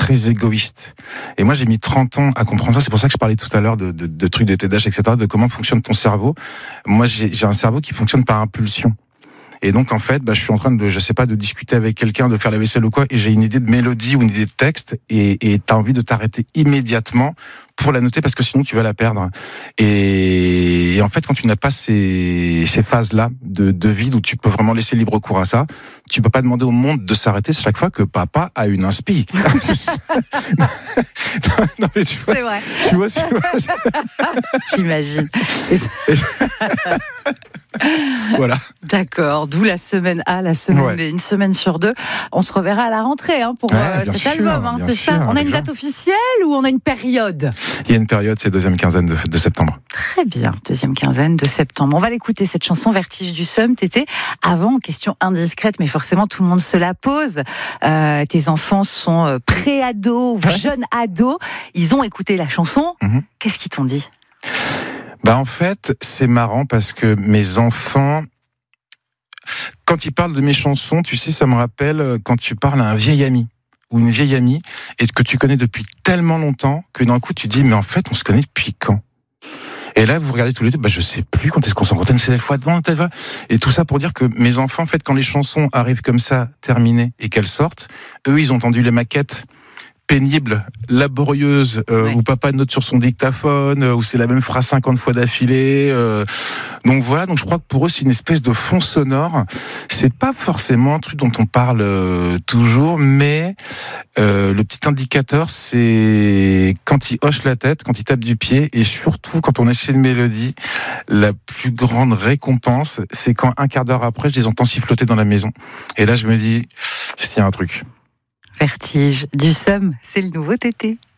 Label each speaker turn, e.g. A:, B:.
A: très égoïste. Et moi, j'ai mis 30 ans à comprendre ça. C'est pour ça que je parlais tout à l'heure de trucs de TDAH, etc., de comment fonctionne ton cerveau. Moi, j'ai un cerveau qui fonctionne par impulsion. Et donc, en fait, je suis en train de discuter avec quelqu'un, de faire la vaisselle ou quoi, et j'ai une idée de mélodie ou une idée de texte, et t'as envie de t'arrêter immédiatement pour la noter parce que sinon tu vas la perdre. Et en fait, quand tu n'as pas ces phases-là de vide où tu peux vraiment laisser libre cours à ça, tu peux pas demander au monde de s'arrêter chaque fois que papa a une inspi. Non, mais tu vois,
B: c'est vrai.
A: Tu vois.
B: J'imagine.
A: Voilà.
B: D'accord, d'où la semaine A, la semaine B, une semaine sur 2. On se reverra à la rentrée pour cet album, c'est ça. On a une date officielle ou on a une période ?
A: Il y a une période, c'est deuxième quinzaine de septembre.
B: Très bien, deuxième quinzaine de septembre. On va l'écouter, cette chanson Vertige du Somme. Tété, avant, question indiscrète, mais forcément tout le monde se la pose. Tes enfants sont pré-ados, jeunes ados. Ils ont écouté la chanson. Qu'est-ce qu'ils t'ont dit ?
A: En fait, c'est marrant parce que mes enfants, quand ils parlent de mes chansons, tu sais, ça me rappelle quand tu parles à un vieil ami ou une vieille amie et que tu connais depuis tellement longtemps que d'un coup tu dis mais en fait on se connaît depuis quand ? Et là vous regardez tous les deux, je sais plus quand est-ce qu'on s'en rencontre, une seule fois devant, et tout ça pour dire que mes enfants, en fait, quand les chansons arrivent comme ça, terminées et qu'elles sortent, eux ils ont entendu les maquettes pénible, laborieuse, où papa note sur son dictaphone, où c'est la même phrase 50 fois d'affilée. Donc voilà, donc je crois que pour eux c'est une espèce de fond sonore. C'est pas forcément un truc dont on parle toujours, mais le petit indicateur, c'est quand ils hochent la tête, quand ils tapent du pied, et surtout quand on essaie une mélodie, la plus grande récompense, c'est quand un quart d'heure après, je les entends siffloter dans la maison. Et là, je me dis, il y a un truc.
B: Vertige du Somme, c'est le nouveau Tété.